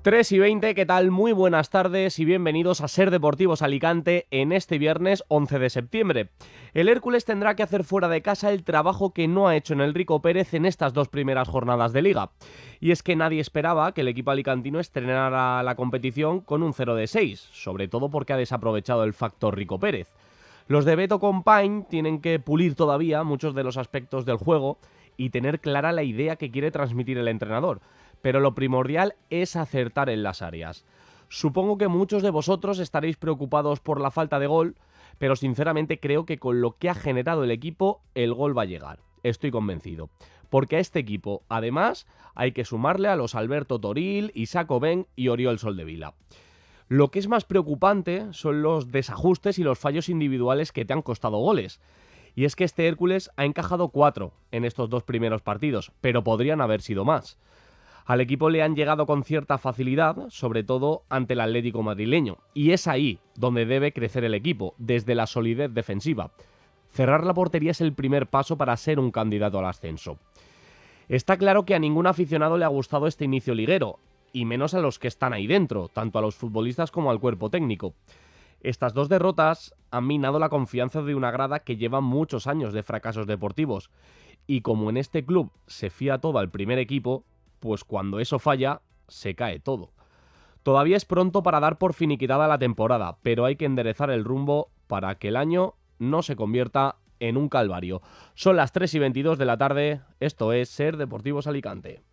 3:20, ¿qué tal? Muy buenas tardes y bienvenidos a Ser Deportivos Alicante en este viernes 11 de septiembre. El Hércules tendrá que hacer fuera de casa el trabajo que no ha hecho en el Rico Pérez en estas dos primeras jornadas de Liga. Y es que nadie esperaba que el equipo alicantino estrenara la competición con un 0-6, sobre todo porque ha desaprovechado el factor Rico Pérez. Los de Beto Compañ tienen que pulir todavía muchos de los aspectos del juego y tener clara la idea que quiere transmitir el entrenador. Pero lo primordial es acertar en las áreas. Supongo que muchos de vosotros estaréis preocupados por la falta de gol, pero sinceramente creo que con lo que ha generado el equipo, el gol va a llegar. Estoy convencido. Porque a este equipo, además, hay que sumarle a los Alberto Toril, Isaac Ben y Oriol Soldevila. Lo que es más preocupante son los desajustes y los fallos individuales que te han costado goles. Y es que este Hércules ha encajado 4 en estos dos primeros partidos, pero podrían haber sido más. Al equipo le han llegado con cierta facilidad, sobre todo ante el Atlético madrileño, y es ahí donde debe crecer el equipo, desde la solidez defensiva. Cerrar la portería es el primer paso para ser un candidato al ascenso. Está claro que a ningún aficionado le ha gustado este inicio liguero, y menos a los que están ahí dentro, tanto a los futbolistas como al cuerpo técnico. Estas dos derrotas han minado la confianza de una grada que lleva muchos años de fracasos deportivos, y como en este club se fía todo al primer equipo, pues cuando eso falla, se cae todo. Todavía es pronto para dar por finiquitada la temporada, pero hay que enderezar el rumbo para que el año no se convierta en un calvario. Son las 3:22 de la tarde, esto es Ser Deportivos Alicante.